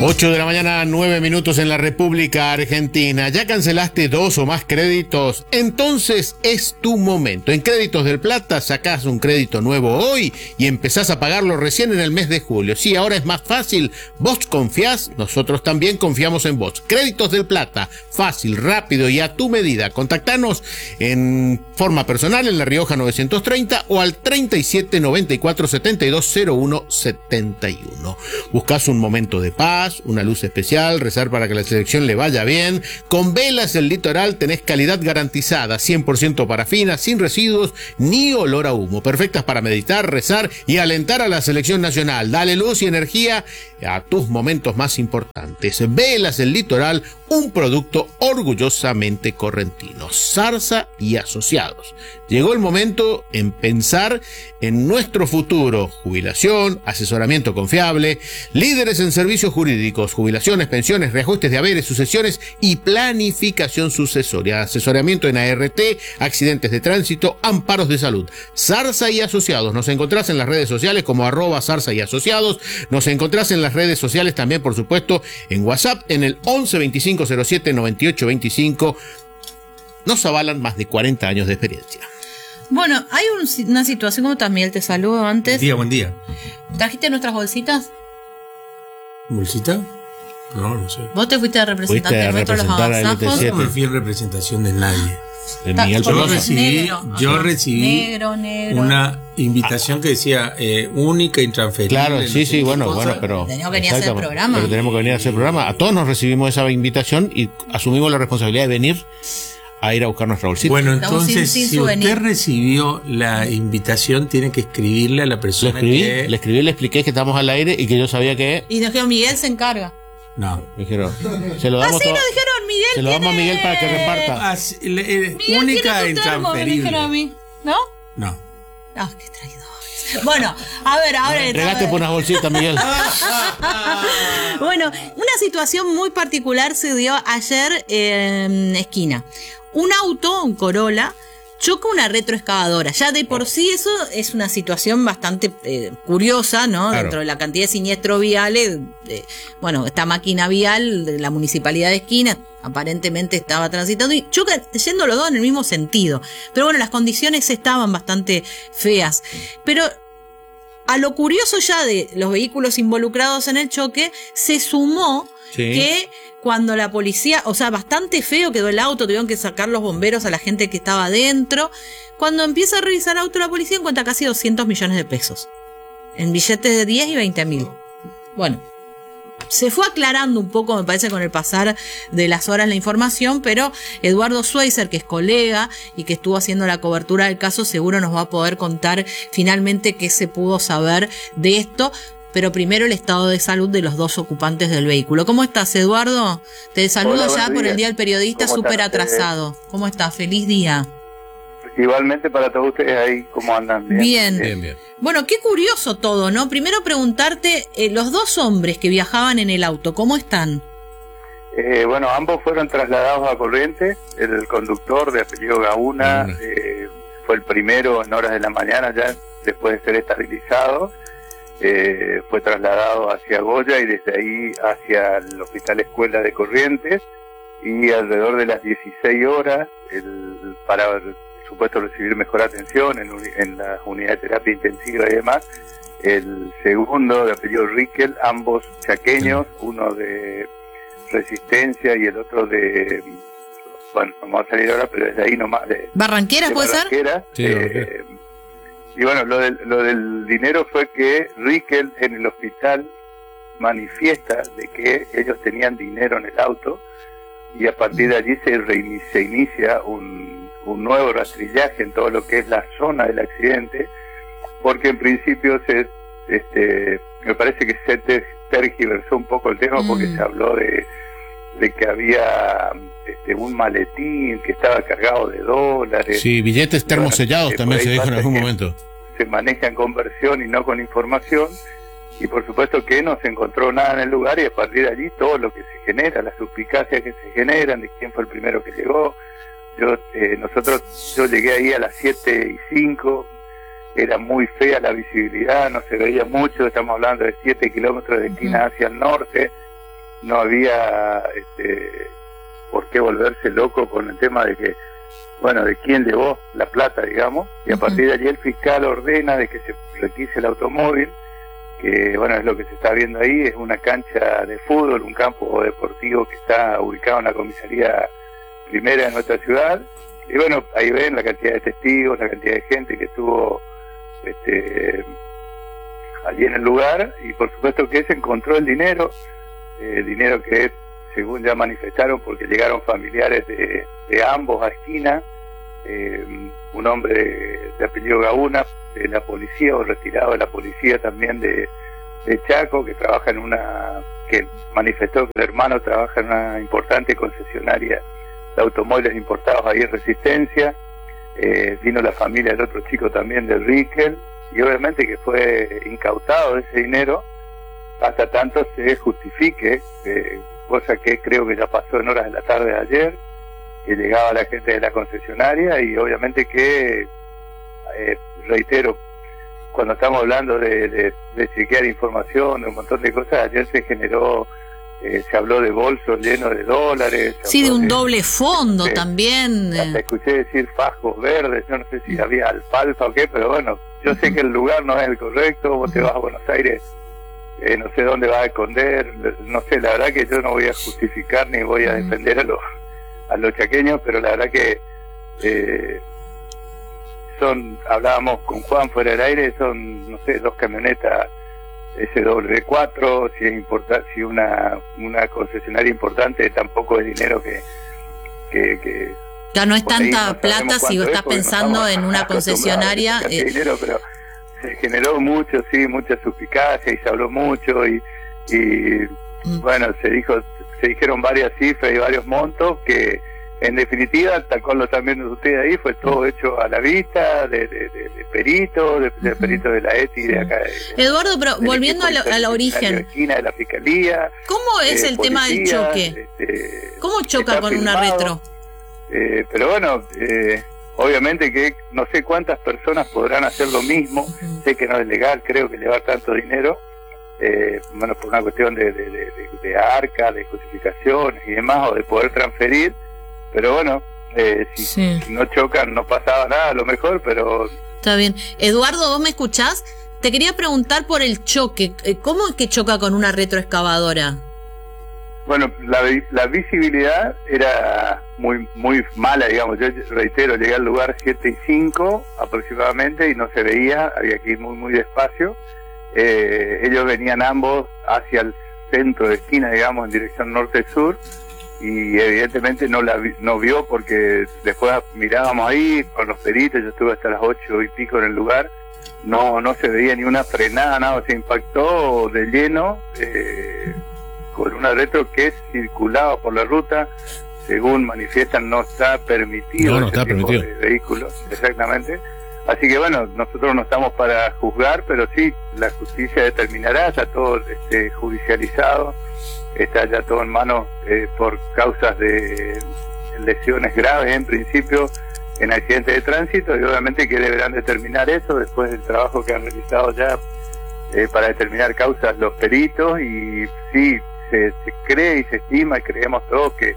8 de la mañana, 9 minutos en la República Argentina. ¿Ya cancelaste 2 o más créditos? Entonces es tu momento. En Créditos del Plata sacás un crédito nuevo hoy y empezás a pagarlo recién en el mes de julio. Sí, ahora es más fácil. ¿Vos confiás? Nosotros también confiamos en vos. Créditos del Plata, fácil, rápido y a tu medida. Contactanos en forma personal en La Rioja 930 o al 37 94 72 01 71. Buscás un momento de paz, una luz especial, rezar para que la selección le vaya bien. Con Velas del Litoral tenés calidad garantizada, 100% parafina, sin residuos ni olor a humo. Perfectas para meditar, rezar y alentar a la selección nacional. Dale luz y energía a tus momentos más importantes. Velas del Litoral, un producto orgullosamente correntino. Zarza y Asociados. Llegó el momento en pensar en nuestro futuro. Jubilación, asesoramiento confiable, líderes en servicios jurídicos, jubilaciones, pensiones, reajustes de haberes, sucesiones y planificación sucesoria. Asesoramiento en ART, accidentes de tránsito, amparos de salud. Zarza y Asociados. Nos encontrás en las redes sociales como @Zarza y Asociados. Nos encontrás en las redes sociales también, por supuesto, en WhatsApp en el 11 25 07 98 25. Nos avalan más de 40 años de experiencia. Bueno, hay una situación, como también te saludo antes. Buen día. ¿Trajiste nuestras bolsitas? ¿Bolsita? No sé. ¿Vos te fuiste de representante nuestro de los agasajos? No me fui en representación de nadie. De Miguel Yo recibí una invitación que decía única, intransferible. Claro, sí, bueno, pero tenemos que venir a hacer el programa. Pero tenemos que venir a hacer el programa. A todos nos recibimos esa invitación y asumimos la responsabilidad de venir a ir a buscar nuestra bolsita. Bueno, entonces, si usted recibió la invitación, tiene que escribirle a la persona le escribí, le expliqué que estamos al aire y que yo sabía que... Y dijeron, Miguel se encarga. No. Dijeron, se lo damos así nos dijeron, Miguel. Se lo damos a Miguel para que reparta. Única e intransferible. A mí, ¿no? No. Ah, qué traidores. Bueno, a ver, ahora... Regate por unas bolsitas, Miguel. Bueno, una situación muy particular se dio ayer en esquina. Un auto, un Corolla, choca una retroexcavadora. Ya de por sí eso es una situación bastante curiosa, ¿no? Claro. Dentro de la cantidad de siniestros viales. Bueno, esta máquina vial de la municipalidad de esquina aparentemente estaba transitando y choca yendo los dos en el mismo sentido. Pero bueno, las condiciones estaban bastante feas. Pero a lo curioso ya de los vehículos involucrados en el choque, se sumó que cuando la policía, o sea, bastante feo quedó el auto, tuvieron que sacar los bomberos a la gente que estaba adentro. Cuando empieza a revisar el auto la policía encuentra casi 200 millones de pesos en billetes de 10 y 20.000. Bueno, se fue aclarando un poco, me parece, con el pasar de las horas la información, pero Eduardo Schweizer, que es colega y que estuvo haciendo la cobertura del caso, seguro nos va a poder contar finalmente qué se pudo saber de esto. Pero primero el estado de salud de los dos ocupantes del vehículo. ¿Cómo estás, Eduardo? Te saludo. Hola, ya por el Día del Periodista, súper atrasado. ¿Cómo estás? Feliz día. Igualmente para todos ustedes ahí, ¿cómo andan? Bien. Bueno, qué curioso todo, ¿no? Primero preguntarte, los dos hombres que viajaban en el auto, ¿cómo están? Bueno, ambos fueron trasladados a Corrientes. El conductor, de apellido Gauna, fue el primero en horas de la mañana, ya después de ser estabilizado. Fue trasladado hacia Goya y desde ahí hacia el Hospital Escuela de Corrientes, y alrededor de las 16 horas para por supuesto recibir mejor atención en la unidad de terapia intensiva y demás, el segundo, de apellido Riquel, ambos chaqueños, uno de Resistencia y el otro de, bueno, vamos a salir ahora, pero desde ahí nomás de ¿Barranquera puede ser? Sí, y bueno, lo del dinero fue que Riquel en el hospital manifiesta de que ellos tenían dinero en el auto, y a partir de allí se inicia un nuevo rastrillaje en todo lo que es la zona del accidente, porque en principio me parece que se tergiversó un poco el tema, porque se habló de que había un maletín que estaba cargado de dólares. Sí, billetes termosellados también se dijo en algún momento. Se manejan con versión y no con información, y por supuesto que no se encontró nada en el lugar, y a partir de allí todo lo que se genera, las suspicacias que se generan de quién fue el primero que llegó. Yo llegué ahí a las 7:05, era muy fea la visibilidad, no se veía mucho, estamos hablando de 7 kilómetros de esquina hacia el norte, no había por qué volverse loco con el tema de que, bueno, de quién llevó la plata, digamos, y a partir de allí el fiscal ordena de que se requise el automóvil, que bueno, es lo que se está viendo ahí, es una cancha de fútbol, un campo deportivo que está ubicado en la comisaría primera de nuestra ciudad, y bueno, ahí ven la cantidad de testigos, la cantidad de gente que estuvo allí en el lugar, y por supuesto que se encontró el dinero que según ya manifestaron, porque llegaron familiares de ambos a esquina, un hombre de apellido Gauna, de la policía, o retirado de la policía también de Chaco, que trabaja que manifestó que el hermano trabaja en una importante concesionaria de automóviles importados ahí en Resistencia. Vino la familia del otro chico también, de Riquel, y obviamente que fue incautado ese dinero hasta tanto se justifique, cosa que creo que ya pasó en horas de la tarde de ayer, que llegaba la gente de la concesionaria, y obviamente que, reitero, cuando estamos hablando de chequear información, de un montón de cosas, ayer se generó, se habló de bolsos llenos de dólares. Sí, de un doble fondo también. Hasta escuché decir fajos verdes, yo no sé si había alfalfa o qué, pero bueno, yo sé que el lugar no es el correcto, vos te vas a Buenos Aires, no sé dónde vas a esconder, no sé, la verdad que yo no voy a justificar ni voy a defender a los chaqueños, pero la verdad que hablábamos con Juan fuera del aire, son, no sé, 2 camionetas SW4, si es importante, si una concesionaria importante, tampoco es dinero que ya no es tanta plata si vos estás pensando en una concesionaria. Dinero, pero se generó mucho, sí, mucha suspicacia, y se habló mucho, y bueno, se dijeron varias cifras y varios montos que en definitiva, tal cual lo están viendo ustedes ahí, fue todo hecho a la vista de peritos, de peritos de la ETI de acá. Eduardo, pero volviendo al origen. De esquina de la Fiscalía. ¿Cómo es el tema del choque? ¿Cómo choca con una retro? Pero bueno, obviamente que no sé cuántas personas podrán hacer lo mismo. Sé que no es legal, creo que llevar tanto dinero. Bueno, por una cuestión de arca, de justificaciones y demás, o de poder transferir. Pero bueno, si no chocan no pasaba nada, a lo mejor, pero... Está bien. Eduardo, ¿vos me escuchás? Te quería preguntar por el choque. ¿Cómo es que choca con una retroexcavadora? Bueno, la visibilidad era muy mala, digamos. Yo reitero, llegué al lugar 7:05 aproximadamente y no se veía, había que ir muy despacio. Ellos venían ambos hacia el centro de esquina, digamos, en dirección norte-sur, y evidentemente no vio, porque después mirábamos ahí con los peritos, yo estuve hasta las 8 y pico en el lugar, no se veía ni una frenada, nada, se impactó de lleno con una retro que circulaba por la ruta, según manifiestan no está permitido de vehículos, exactamente. Así que bueno, nosotros no estamos para juzgar, pero sí, la justicia determinará, está todo judicializado, está ya todo en manos por causas de lesiones graves en principio en accidentes de tránsito, y obviamente que deberán determinar eso después del trabajo que han realizado ya para determinar causas los peritos. Y sí, se cree y se estima, y creemos todos que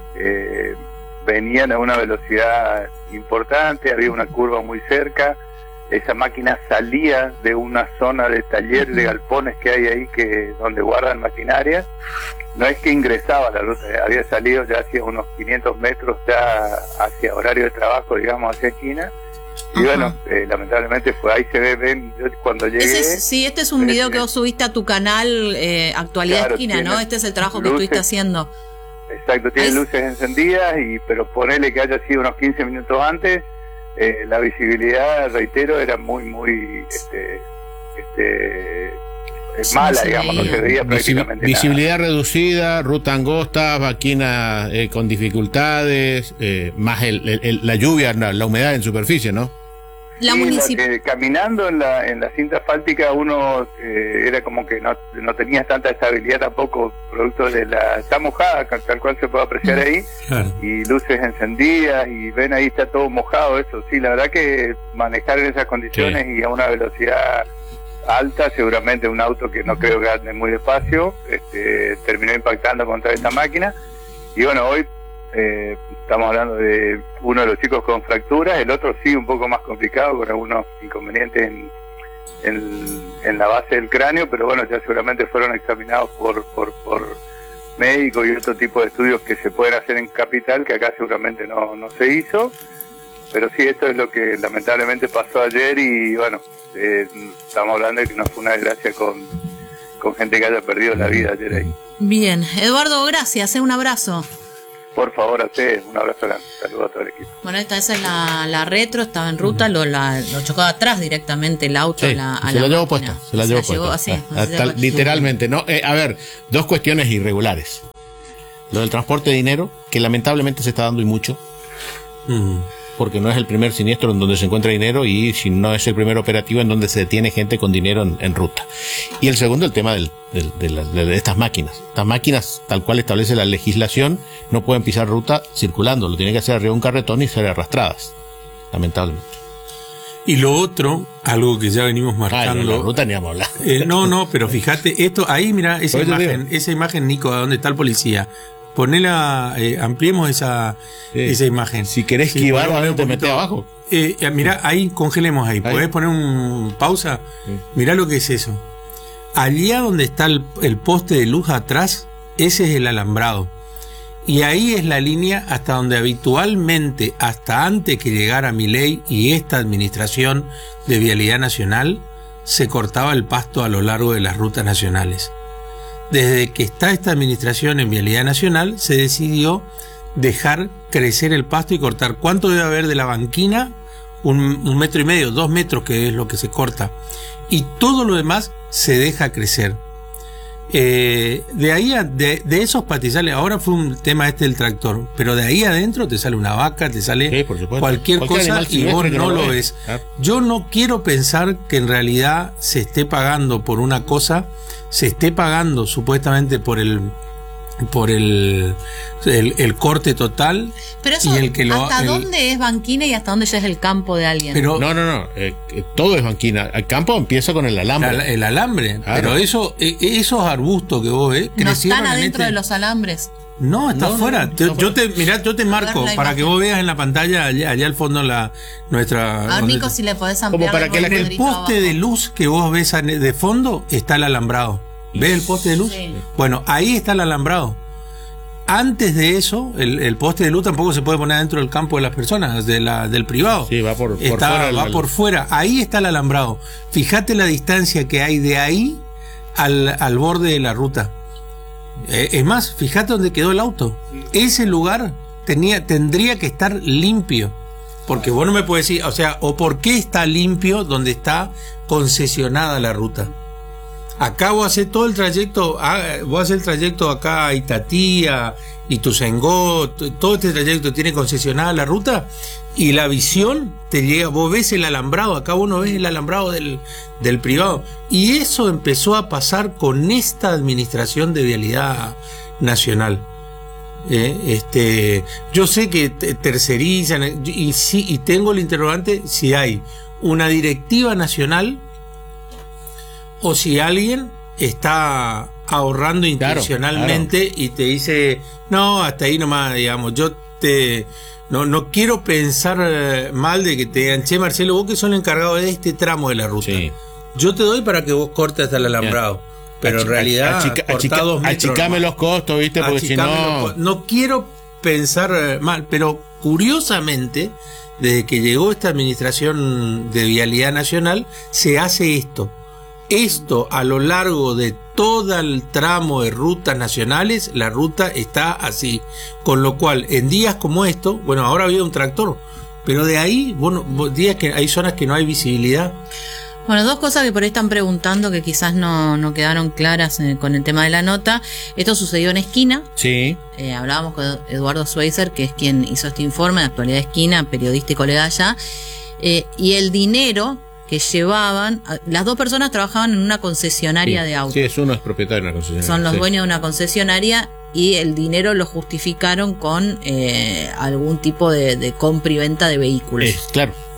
venían a una velocidad importante, había una curva muy cerca, esa máquina salía de una zona de taller de galpones que hay ahí, donde guardan maquinaria, no es que ingresaba a la ruta, había salido ya hacia unos 500 metros ya hacia horario de trabajo, digamos, hacia esquina. Y bueno, lamentablemente fue ahí, se ven cuando llegué. Este es un video que vos subiste a tu canal, Actualidad Esquina, ¿no? Este es el trabajo que estuviste haciendo. Exacto, tiene luces encendidas, pero ponele que haya sido unos 15 minutos antes, la visibilidad, reitero, era muy mala, digamos, no se veía prácticamente visibilidad nada. Reducida, ruta angosta, máquina con dificultades, más la lluvia, la humedad en superficie, ¿no? Caminando en la cinta asfáltica uno era como que no tenía tanta estabilidad tampoco, producto de está mojada, tal cual se puede apreciar ahí, y luces encendidas, y ven ahí está todo mojado, eso sí, la verdad que manejar en esas condiciones y a una velocidad alta, seguramente un auto que no creo que ande muy despacio, terminó impactando contra esta máquina. Y bueno, hoy estamos hablando de uno de los chicos con fracturas, el otro sí un poco más complicado, con algunos inconvenientes en la base del cráneo, pero bueno, ya seguramente fueron examinados por médicos y otro tipo de estudios que se pueden hacer en Capital, que acá seguramente no se hizo. Pero sí, esto es lo que lamentablemente pasó ayer y bueno, estamos hablando de que no fue una desgracia con gente que haya perdido la vida ayer ahí. Bien, Eduardo, gracias, un abrazo. Por favor, a ustedes, un abrazo grande, saludos a todo el equipo. Bueno, esa es la retro, estaba en ruta, lo chocaba atrás directamente el auto. Sí, se la llevó puesta, literalmente, ¿no? A ver, dos cuestiones irregulares. Lo del transporte de dinero, que lamentablemente se está dando y mucho. Porque no es el primer siniestro en donde se encuentra dinero y si no es el primer operativo en donde se detiene gente con dinero en ruta. Y el segundo, el tema de estas máquinas. Estas máquinas, tal cual establece la legislación, no pueden pisar ruta circulando, lo tienen que hacer arriba de un carretón y ser arrastradas, lamentablemente. Y lo otro, algo que ya venimos marcando. La ruta ni vamos a hablar. No, pero fíjate, esto, ahí mira esa imagen, Nico, ¿dónde está el policía? Ponela, ampliemos esa imagen. Si querés esquivar, te metés abajo. Mirá, ahí, congelemos ahí. ¿Podés poner un pausa? Sí. Mirá lo que es eso. Allá donde está el poste de luz atrás, ese es el alambrado. Y ahí es la línea hasta donde habitualmente, hasta antes que llegara Milei y esta administración de Vialidad Nacional, se cortaba el pasto a lo largo de las rutas nacionales. Desde que está esta administración en Vialidad Nacional, se decidió dejar crecer el pasto y cortar. ¿Cuánto debe haber de la banquina? 1,5 metros, 2 metros, que es lo que se corta. Y todo lo demás se deja crecer. De ahí de esos pastizales, ahora fue un tema del tractor, pero de ahí adentro te sale una vaca, te sale cualquier cosa y vos no lo ves. Yo no quiero pensar que en realidad se esté pagando por una cosa, se esté pagando supuestamente por el corte total. Pero eso, ¿hasta dónde es banquina y hasta dónde ya es el campo de alguien? Pero, no, todo es banquina. El campo empieza con el alambre. El alambre, claro. Pero esos arbustos que vos ves no están adentro de los alambres. No, está afuera. Yo te marco para que vos veas en la pantalla allá al fondo nuestra. A Nico, si le podés ampliar. Como para que en el poste de luz que vos ves de fondo está el alambrado. ¿Ves el poste de luz? Sí. Bueno, ahí está el alambrado. Antes de eso, el poste de luz tampoco se puede poner dentro del campo de las personas, del privado. Sí, va por fuera. Va por fuera. Ahí está el alambrado. Fíjate la distancia que hay de ahí al borde de la ruta. Es más, fíjate dónde quedó el auto. Ese lugar tendría que estar limpio. Porque vos no me puedes decir, o por qué está limpio donde está concesionada la ruta. Acá vos haces todo el trayecto, acá a Itatí, a Ituzaingó, todo este trayecto tiene concesionada la ruta y la visión te llega, vos ves el alambrado, acá vos no ves el alambrado del privado. Y eso empezó a pasar con esta administración de Vialidad Nacional. Yo sé que tercerizan y tengo el interrogante si hay una directiva nacional o si alguien está ahorrando intencionalmente, claro. Y te dice, no, hasta ahí nomás, digamos, no quiero pensar mal de que te digan, che, Marcelo, vos que sos el encargado de este tramo de la ruta, sí. Yo te doy para que vos cortes hasta el alambrado, pero en realidad achicame los costos, ¿viste? Porque si no... No quiero pensar mal, pero curiosamente, desde que llegó esta administración de Vialidad Nacional, se hace esto. Esto a lo largo de todo el tramo de rutas nacionales, la ruta está así. Con lo cual, en días como esto, bueno, ahora había un tractor, pero de ahí, días que hay zonas que no hay visibilidad. Bueno, dos cosas que por ahí están preguntando que quizás no quedaron claras con el tema de la nota. Esto sucedió en Esquina. Sí. Hablábamos con Eduardo Schweizer, que es quien hizo este informe de Actualidad Esquina, periodista y colega allá. Y el dinero que llevaban, las dos personas trabajaban en una concesionaria de autos. Sí, uno es propietario de una concesionaria. Son los dueños de una concesionaria y el dinero lo justificaron con algún tipo de compra y venta de vehículos. Claro.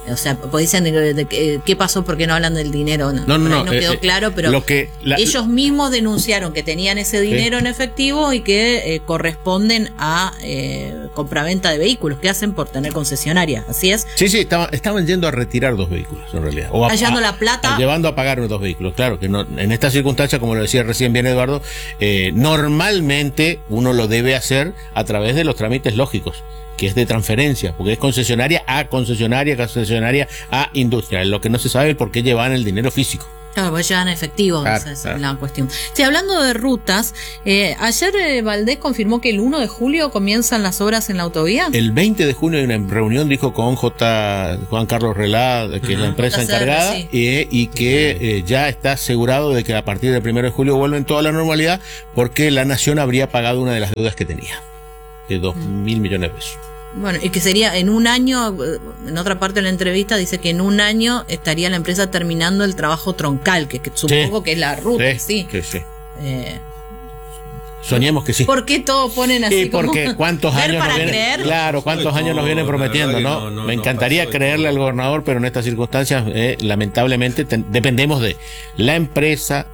O sea, pues dicen qué pasó, por qué no hablan del dinero. No quedó claro, pero ellos mismos denunciaron que tenían ese dinero en efectivo y que corresponden a compraventa de vehículos que hacen por tener concesionaria. Así es. Sí, estaban yendo a retirar 2 vehículos en realidad. O llevando la plata. Llevando a pagar 2 vehículos. Claro que no, en esta circunstancia, como lo decía recién bien Eduardo, normalmente uno lo debe hacer a través de los trámites lógicos, que es de transferencia, porque es concesionaria a industria. Lo que no se sabe es por qué llevan el dinero físico. Claro, pues llevan efectivo, esa es la cuestión. Sí, hablando de rutas, ayer Valdés confirmó que el 1 de julio comienzan las obras en la autovía. El 20 de junio hay una reunión, dijo, con Juan Carlos Relá, que es la empresa encargada, sí. Y que ya está asegurado de que a partir del 1 de julio vuelven toda la normalidad, porque la Nación habría pagado una de las deudas que tenía, de 2.000 millones de pesos. Bueno, y que sería en un año, en otra parte de la entrevista dice que en un año estaría la empresa terminando el trabajo troncal, que supongo que es la ruta, sí. Soñemos que sí. ¿Por qué todo ponen así? Sí, porque cuántos años para nos vienen, creer. Claro, cuántos años nos vienen prometiendo, ¿no? Me encantaría creerle al gobernador, pero en estas circunstancias, lamentablemente, dependemos de la empresa,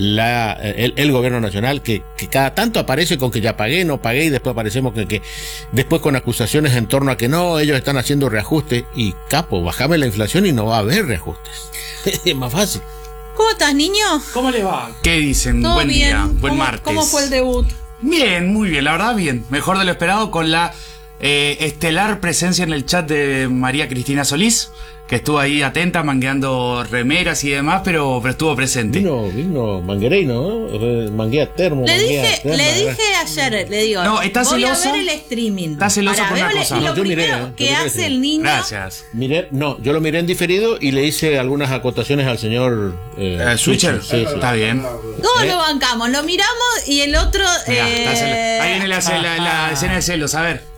el gobierno nacional, que cada tanto aparece con que ya pagué, no pagué, y después aparecemos que después con acusaciones en torno a que no, ellos están haciendo reajustes, y capo, bajame la inflación y no va a haber reajustes. Es más fácil. ¿Cómo estás, niño? ¿Cómo le va? ¿Qué dicen? Buen bien. Día, buen martes. ¿Cómo fue el debut? Bien, muy bien, la verdad bien. Mejor de lo esperado, con la estelar presencia en el chat de María Cristina Solís, que estuvo ahí atenta, mangueando remeras y demás, pero estuvo presente. Vino manguereino, ¿no? Manguea termo. Le dije ayer, le digo, no, ¿está voy celosa? a ver el streaming. Está celosa por una cosa. Y lo yo primero miré, que hace el niño... Gracias. Yo lo miré en diferido y le hice algunas acotaciones al señor Switcher. Sí. Está bien. ¿Cómo lo bancamos? Lo miramos y el otro... Mirá, ahí viene la escena de celos, a ver.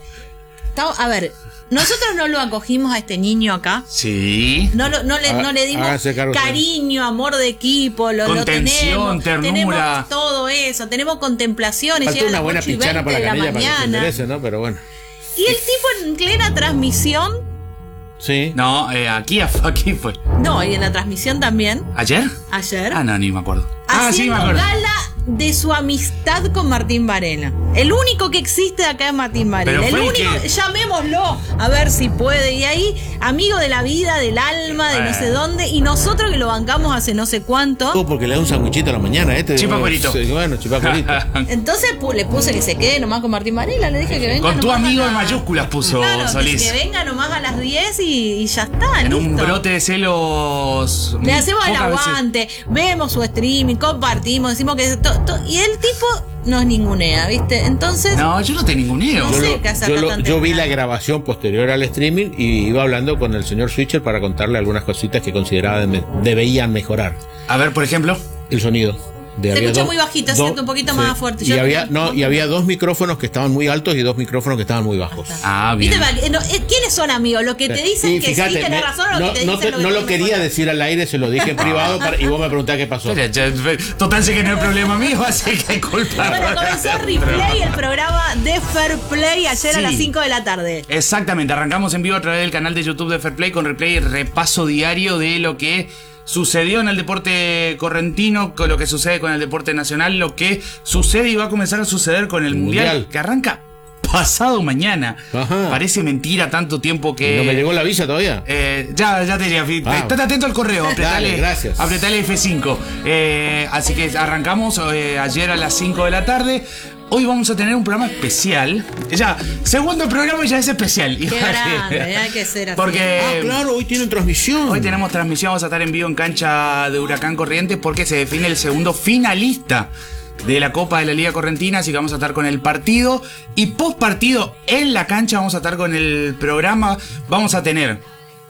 A ver, nosotros no lo acogimos a este niño acá. Sí. No le dimos cariño, amor de equipo, contención, ternura. Tenemos todo eso, tenemos contemplación. Falta una buena pichana para la canilla para que se interese, ¿no? Pero bueno. Y el tipo en plena transmisión. Sí. No, aquí fue. No, y en la transmisión también. ¿Ayer? Ayer. Ah, no, ni me acuerdo. Haciendo sí, me acuerdo. Gala de su amistad con Martín Varela. El único que existe acá es Martín Varela. El único, llamémoslo a ver si puede. Y ahí, amigo de la vida, del alma, de no sé dónde. Y nosotros que lo bancamos hace no sé cuánto. Porque le da un sanguichito a la mañana. Chipacuerito. Bueno, chipacuerito. Entonces le puse que se quede nomás con Martín Varela. Le dije que venga. Con tu amigo en mayúsculas puso Solís. Que venga nomás a las 10 y ya está. En listo. un brote de celos. Le hacemos el aguante, vemos su streaming, compartimos, decimos que y el tipo nos ningunea, ¿viste? Entonces... No, yo no te ninguneo. No sé qué hacer yo vi la grabación posterior al streaming y iba hablando con el señor Switcher para contarle algunas cositas que consideraba debían mejorar. A ver, por ejemplo. El sonido. Se escucha muy bajito, siento un poquito más fuerte. Y había 2 micrófonos que estaban muy altos y 2 micrófonos que estaban muy bajos. Bien. ¿Quiénes son amigos? Los que te dicen que fíjate, sí tenés razón o los que te dicen no lo quería decir al aire, se lo dije en privado y vos me preguntás qué pasó. Total, sé que no es problema mío, así que hay culpa. Bueno, comenzó Replay, el programa de Fair Play, ayer a las 5 de la tarde. Exactamente, arrancamos en vivo a través del canal de YouTube de Fair Play con Replay, repaso diario de lo que sucedió en el deporte correntino, con lo que sucede con el deporte nacional, lo que sucede y va a comenzar a suceder con el Mundial, que arranca pasado mañana. Ajá. Parece mentira tanto tiempo que... ¿No me llegó la visa todavía? Ya te diría. Estate atento al correo, apretale F5. Así que arrancamos ayer a las 5 de la tarde. Hoy vamos a tener un programa especial. Ya, segundo programa ya es especial. Qué grande, hay que ser así. Porque claro, hoy tienen transmisión. Hoy tenemos transmisión, vamos a estar en vivo en cancha de Huracán Corrientes porque se define el segundo finalista de la Copa de la Liga Correntina, así que vamos a estar con el partido. Y post partido en la cancha vamos a estar con el programa. Vamos a tener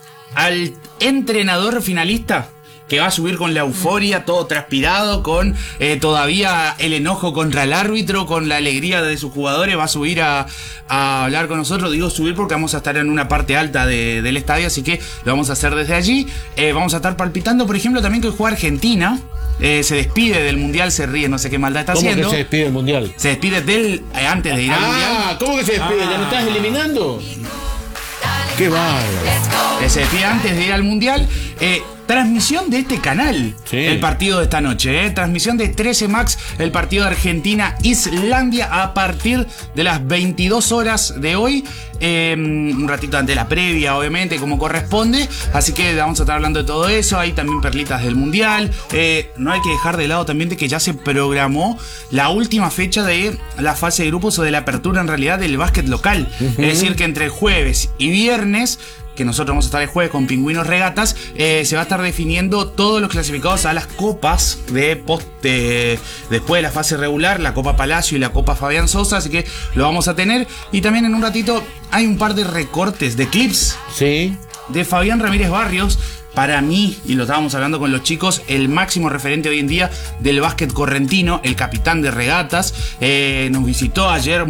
al entrenador finalista, que va a subir con la euforia, todo transpirado, con todavía el enojo contra el árbitro, con la alegría de sus jugadores, va a subir a hablar con nosotros. Digo subir porque vamos a estar en una parte alta del estadio, así que lo vamos a hacer desde allí. Vamos a estar palpitando, por ejemplo, también que hoy juega Argentina. Se despide del Mundial, se ríe, no sé qué maldad está haciendo. ¿Cómo que se despide del Mundial? Se despide antes de ir al Mundial. ¿Cómo que se despide? ¿Ya no estás eliminando? ¡Qué bárbaro! Se despide antes de ir al Mundial. Transmisión de este canal, sí, el partido de esta noche. Transmisión de 13 Max, el partido de Argentina-Islandia a partir de las 22 horas de hoy. Un ratito antes de la previa, obviamente, como corresponde. Así que vamos a estar hablando de todo eso. Hay también perlitas del Mundial. No hay que dejar de lado también de que ya se programó la última fecha de la fase de grupos o de la apertura en realidad del básquet local. Es decir, que entre jueves y viernes, que nosotros vamos a estar el jueves con Pingüinos Regatas, se va a estar definiendo todos los clasificados a las copas después de la fase regular, la Copa Palacio y la Copa Fabián Sosa, así que lo vamos a tener. Y también en un ratito hay un par de recortes de clips, sí, de Fabián Ramírez Barrios. Para mí, y lo estábamos hablando con los chicos, el máximo referente hoy en día del básquet correntino, el capitán de regatas. Nos visitó ayer